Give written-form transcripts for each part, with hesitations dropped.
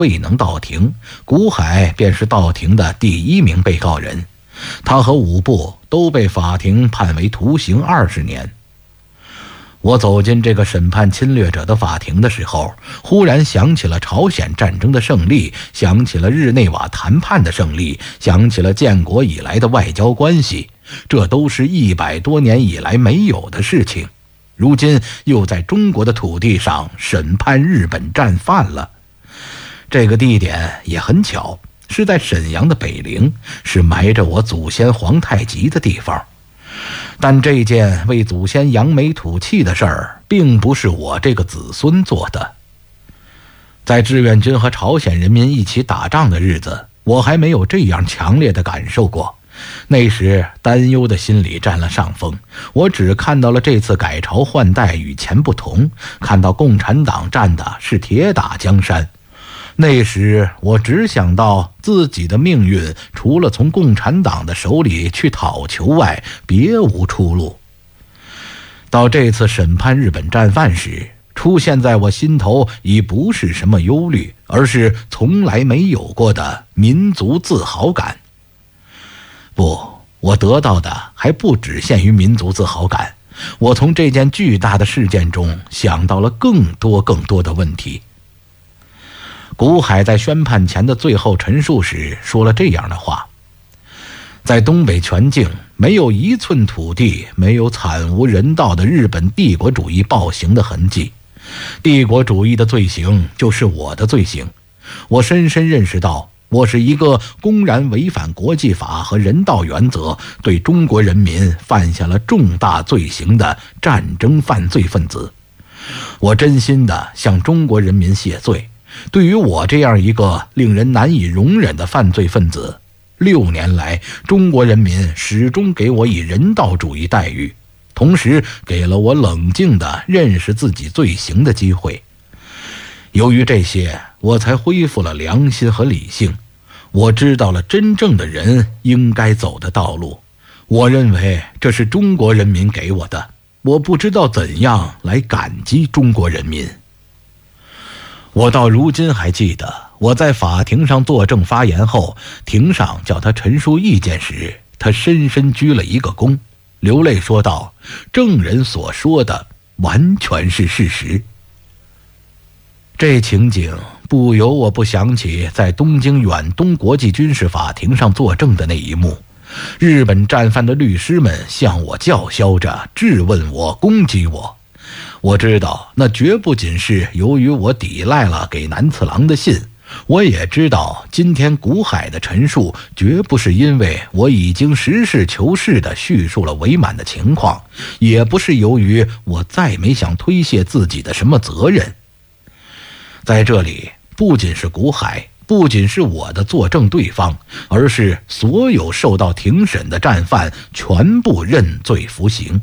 未能到庭，古海便是到庭的第1名被告人，他和武部都被法庭判为徒刑20年。我走进这个审判侵略者的法庭的时候，忽然想起了朝鲜战争的胜利，想起了日内瓦谈判的胜利，想起了建国以来的外交关系，这都是100多年以来没有的事情。如今又在中国的土地上审判日本战犯了。这个地点也很巧，是在沈阳的北陵，是埋着我祖先皇太极的地方。但这件为祖先扬眉吐气的事儿，并不是我这个子孙做的。在志愿军和朝鲜人民一起打仗的日子，我还没有这样强烈的感受过。那时担忧的心理占了上风，我只看到了这次改朝换代与前不同，看到共产党站的是铁打江山。那时我只想到自己的命运除了从共产党的手里去讨求外，别无出路。到这次审判日本战犯时，出现在我心头已不是什么忧虑，而是从来没有过的民族自豪感。不，我得到的还不只限于民族自豪感，我从这件巨大的事件中想到了更多的问题。古海在宣判前的最后陈述时说了这样的话：在东北全境没有1寸土地没有惨无人道的日本帝国主义暴行的痕迹，帝国主义的罪行就是我的罪行。我深深认识到，我是一个公然违反国际法和人道原则，对中国人民犯下了重大罪行的战争犯罪分子。我真心地向中国人民谢罪。对于我这样一个令人难以容忍的犯罪分子，6年来中国人民始终给我以人道主义待遇，同时给了我冷静地认识自己罪行的机会。由于这些，我才恢复了良心和理性，我知道了真正的人应该走的道路。我认为这是中国人民给我的，我不知道怎样来感激中国人民。我到如今还记得，我在法庭上作证发言后，庭上叫他陈述意见时，他深深鞠了一个躬，流泪说道：证人所说的完全是事实。这情景不由我不想起在东京远东国际军事法庭上作证的那一幕，日本战犯的律师们向我叫嚣着，质问我，攻击我。我知道那绝不仅是由于我抵赖了给南次郎的信，我也知道今天古海的陈述绝不是因为我已经实事求是地叙述了伪满的情况，也不是由于我再没想推卸自己的什么责任。在这里，不仅是古海，不仅是我的作证对方，而是所有受到庭审的战犯全部认罪服刑。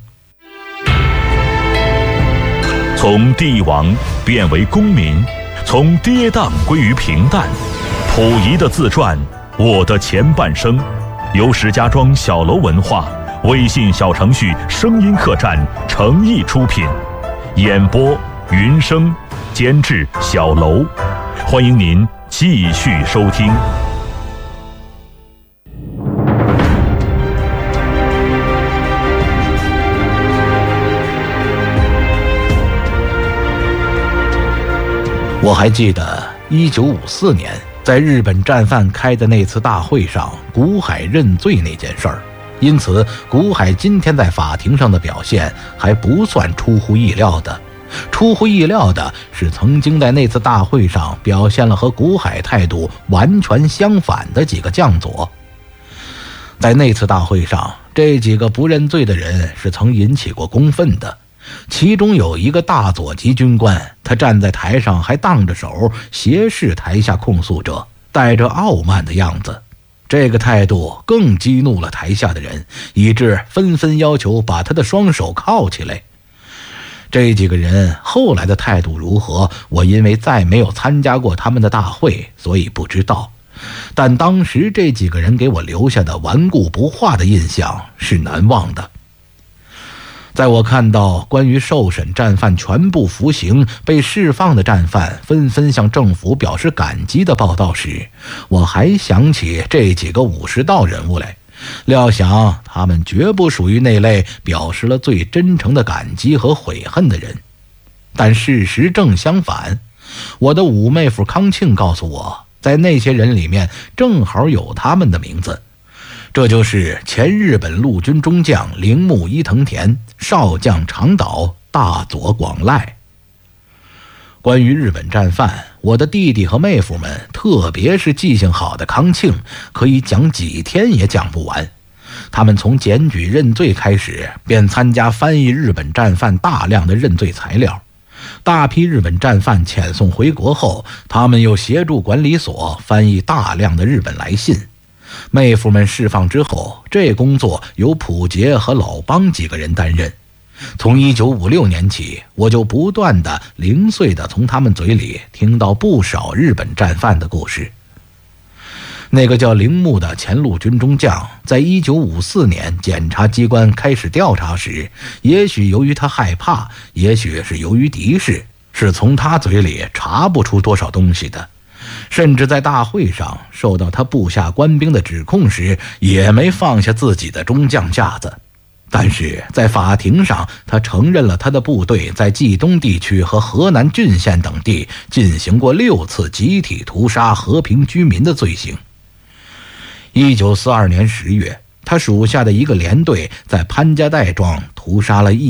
从帝王变为公民，从跌宕归于平淡。溥仪的自传《我的前半生》，由石家庄小楼文化微信小程序声音客栈诚意出品，演播云生，监制小楼。欢迎您继续收听。 我还记得1954年在日本战犯开的那次大会上，古海认罪那件事儿，因此古海今天在法庭上的表现还不算出乎意料的。出乎意料的是，曾经在那次大会上表现了和古海态度完全相反的几个将佐。在那次大会上，这几个不认罪的人是曾引起过公愤的。其中有一个大佐级军官，他站在台上还荡着手，斜视台下控诉者，带着傲慢的样子。这个态度更激怒了台下的人，以致纷纷要求把他的双手铐起来。这几个人后来的态度如何，我因为再没有参加过他们的大会，所以不知道。但当时这几个人给我留下的顽固不化的印象是难忘的。 在我看到关于受审战犯全部服刑被释放的战犯纷纷向政府表示感激的报道时，我还想起这几个武士道人物来，料想他们绝不属于那类表示了最真诚的感激和悔恨的人。但事实正相反，我的五妹夫康庆告诉我，在那些人里面正好有他们的名字，这就是前日本陆军中将铃木伊藤田、少将长岛、大佐广濑。关于日本战犯，我的弟弟和妹夫们，特别是记性好的康庆，可以讲几天也讲不完。他们从检举认罪开始，便参加翻译日本战犯大量的认罪材料。大批日本战犯遣送回国后，他们又协助管理所翻译大量的日本来信。妹夫们释放之后，这工作由浦杰和老邦几个人担任。从1956年起，我就不断的零碎的从他们嘴里听到不少日本战犯的故事。那个叫铃木的前陆军中将，在1954年检察机关开始调查时，也许由于他害怕，也许是由于敌视，是从他嘴里查不出多少东西的。甚至在大会上受到他部下官兵的指控时，也没放下自己的中将架子。但是在法庭上，他承认了他的部队在冀东地区和河南郡县等地进行过6次集体屠杀和平居民的罪行。1942年10月，他属下的一个连队在潘家岱庄屠杀了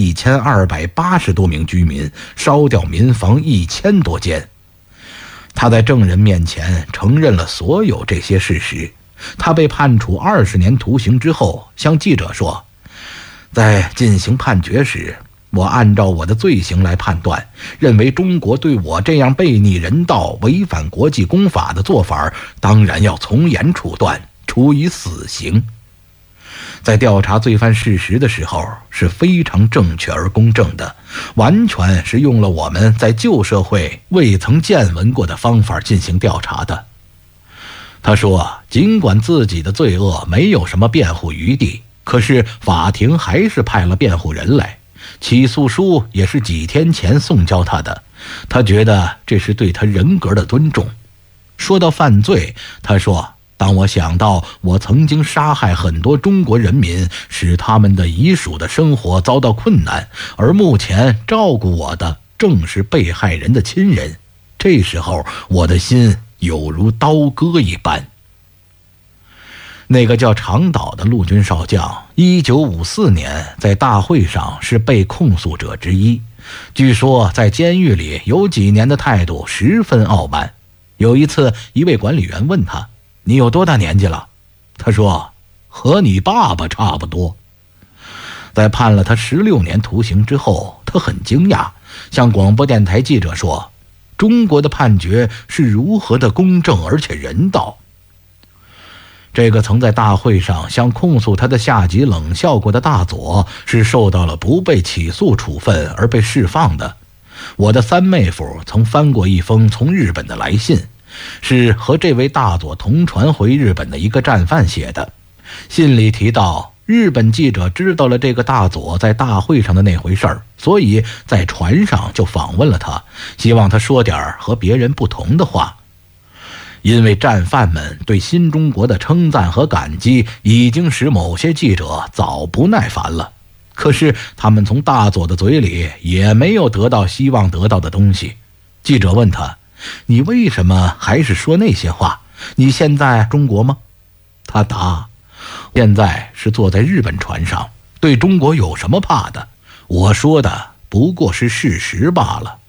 1280多名居民，烧掉民房1000多间。他在证人面前承认了所有这些事实。他被判处20年徒刑之后，向记者说，在进行判决时，我按照我的罪行来判断，认为中国对我这样悖逆人道、违反国际公法的做法，当然要从严处断，处以死刑。在调查罪犯事实的时候是非常正确而公正的，完全是用了我们在旧社会未曾见闻过的方法进行调查的。他说，尽管自己的罪恶没有什么辩护余地，可是法庭还是派了辩护人来，起诉书也是几天前送交他的，他觉得这是对他人格的尊重。说到犯罪，他说，当我想到我曾经杀害很多中国人民，使他们的遗属的生活遭到困难，而目前照顾我的正是被害人的亲人，这时候我的心有如刀割一般。那个叫长岛的陆军少将，1954年在大会上是被控诉者之一，据说在监狱里有几年的态度十分傲慢。有一次，一位管理员问他，你有多大年纪了？他说，和你爸爸差不多。在判了他16年徒刑之后，他很惊讶，向广播电台记者说，中国的判决是如何的公正而且人道。这个曾在大会上向控诉他的下级冷笑过的大佐，是受到了不被起诉处分而被释放的。我的三妹夫曾翻过一封从日本的来信，是和这位大佐同船回日本的一个战犯写的。信里提到，日本记者知道了这个大佐在大会上的那回事儿，所以在船上就访问了他，希望他说点和别人不同的话。因为战犯们对新中国的称赞和感激，已经使某些记者早不耐烦了。可是他们从大佐的嘴里也没有得到希望得到的东西。记者问他，你为什么还是说那些话？你现在中国吗？他答，现在是坐在日本船上，对中国有什么怕的？我说的不过是事实罢了。